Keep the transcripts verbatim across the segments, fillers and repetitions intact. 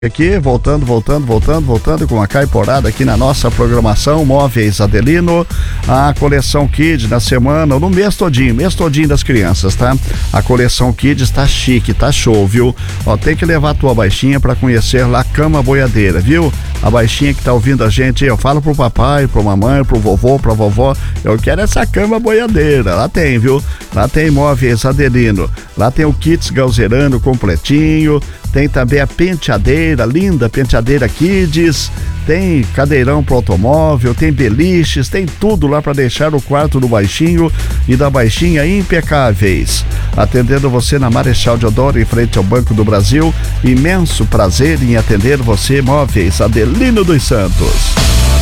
Aqui, voltando, voltando, voltando, voltando com uma caiporada aqui na nossa programação Móveis Adelino, a coleção Kids na semana, no mês todinho, mês todinho das crianças, tá? A coleção Kids tá chique, tá show, viu? Ó, tem que levar a tua baixinha pra conhecer lá a cama boiadeira, viu? A baixinha que tá ouvindo a gente, eu falo pro papai, pro mamãe, pro vovô, pra vovó, eu quero essa cama boiadeira, lá tem, viu? Lá tem Móveis Adelino, lá tem o Kits Galzerano completinho, tem também a penteadeira, linda penteadeira Kids, tem cadeirão pro automóvel, tem beliches, tem tudo lá para deixar o quarto do baixinho e da baixinha impecáveis. Atendendo você na Marechal Deodoro, em frente ao Banco do Brasil, imenso prazer em atender você, Móveis Adelino dos Santos.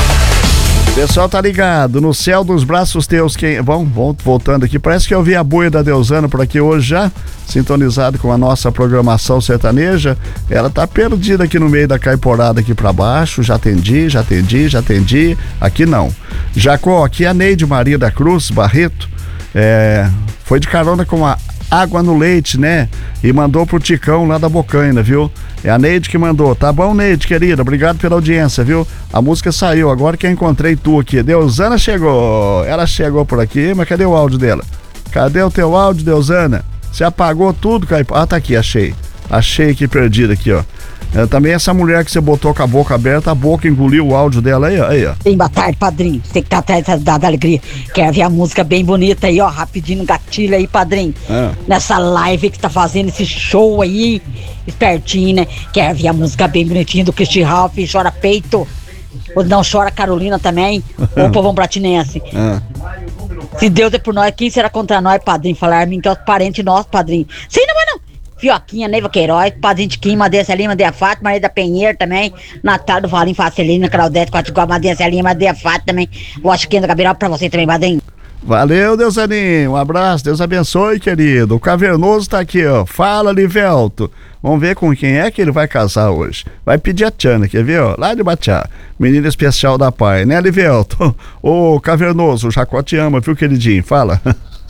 Pessoal, tá ligado, no céu dos braços teus, quem... Bom, voltando aqui, parece que eu vi a boia da Deusana por aqui hoje já, sintonizado com a nossa programação sertaneja. Ela tá perdida aqui no meio da caiporada aqui pra baixo, já atendi, já atendi, já atendi, aqui não. Jacó, aqui a Neide Maria da Cruz Barreto, é... foi de carona com a Água no Leite, né? E mandou pro Ticão lá da Bocaina, viu? É a Neide que mandou. Tá bom, Neide, querida? Obrigado pela audiência, viu? A música saiu, agora que eu encontrei tu aqui. Deusana chegou. Ela chegou por aqui, mas cadê o áudio dela? Cadê o teu áudio, Deusana? Você apagou tudo, Caipó? Ah, tá aqui, achei. Achei aqui perdido aqui, ó. É, também essa mulher que você botou com a boca aberta, a boca engoliu o áudio dela aí, ó. Aí, ó. Bem, boa tarde, padrinho. Você que tá atrás da, da alegria. Quer ver a música bem bonita aí, ó. Rapidinho, gatilho aí, padrinho. Ah. Nessa live que tá fazendo esse show aí, espertinho, né? Quer ver a música bem bonitinha do Christy Ralph, Chora Peito. Ou não, Chora Carolina também. Ou o povão pratinense. Ah. Se Deus é por nós, quem será contra nós, padrinho? Falar a mim que é os parentes nossos, padrinho. Sim, não é não. Fioquinha, Neiva Queiroz, Padrinho de Kim, Madeira Celinha, Madeira Fátima, Maria da Penheiro também, Natal do Valim, Facelina, Claudete, Quatiguá, Madeira Celinha, Madeira Fátima também, Washington, Gabriel, pra você também, Padrinho. Valeu, Deusaninho, um abraço, Deus abençoe, querido. O Cavernoso tá aqui, ó, fala, Livelto. Vamos ver com quem é que ele vai casar hoje. Vai pedir a Tiana, quer ver, ó, lá de Batiá, menina especial da Pai, né, Livelto? Ô, Cavernoso, o Jacó te ama, viu, queridinho, fala.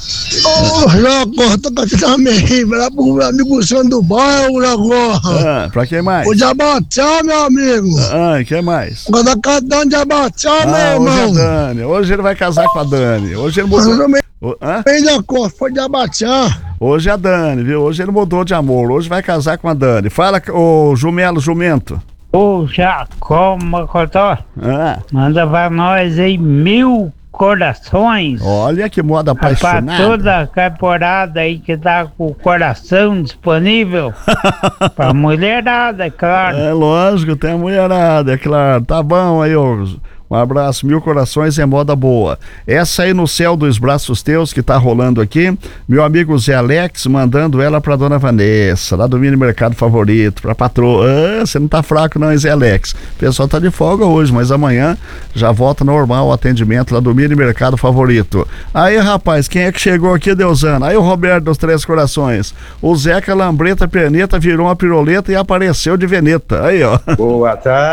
Ô, Jacó, tô também, lá pro meu amigo Sandoval, Jacó. Ah, pra quem mais? O Jabatá, meu amigo. Ah, quem mais? O da Cadão de Jabatá, ah, meu irmão. Hoje é Dani, hoje ele vai casar com a Dani. Hoje ele mudou. O, hã? Bem, Jacó, foi de Jabatá. Hoje é a Dani, viu? Hoje ele mudou de amor, hoje vai casar com a Dani. Fala, ô Jumelo Jumento. Ô, Jacó Mocotó, ah. manda pra nós aí mil corações. Olha que moda apaixonada. Pra toda a caporada aí que tá com o coração disponível. Pra mulherada, é claro. É lógico, tem a mulherada, é claro. Tá bom aí, ô. Um abraço, mil corações é moda boa. Essa aí no céu dos braços teus que tá rolando aqui, meu amigo Zé Alex mandando ela pra dona Vanessa, lá do Mini Mercado Favorito, pra patroa. Ah, você não tá fraco não, hein, Zé Alex? O pessoal tá de folga hoje, mas amanhã já volta normal o atendimento lá do Mini Mercado Favorito. Aí, rapaz, quem é que chegou aqui, Deusana? Aí o Roberto dos Três Corações. O Zeca Lambreta Perneta virou uma piroleta e apareceu de veneta. Aí, ó. Boa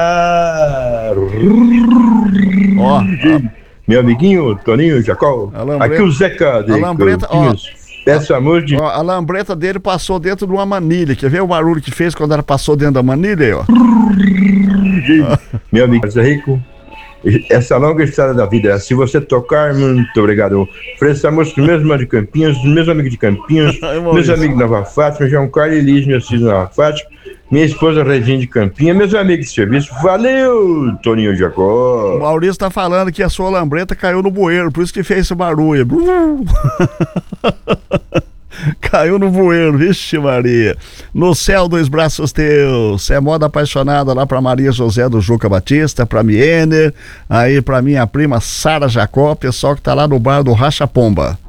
tarde. Ó, meu amiguinho Toninho Jacó, aqui o Zeca de a lambreta, ó, peço amor de... ó, a lambreta dele passou dentro de uma manilha. Quer ver o barulho que fez quando ela passou dentro da manilha aí, ó? Meu amigo Zé Rico, essa longa história da vida, se você tocar, muito obrigado. Ofereço amor para meus irmãos de Campinhos, meus amigos de Campinhos, meus amigos de Nova Fátima, João Carlos e Liz, meus filhos de Nova Fátima, minha esposa Regina de Campinha, meus amigos de serviço. Valeu, Toninho Jacó. O Maurício tá falando que a sua lambreta caiu no bueiro, por isso que fez esse barulho. Caiu no bueiro, vixe Maria. No céu dos braços teus. É moda apaixonada lá pra Maria José do Juca Batista, pra Miener, aí pra minha prima Sara Jacó, pessoal que tá lá no bar do Racha Pomba.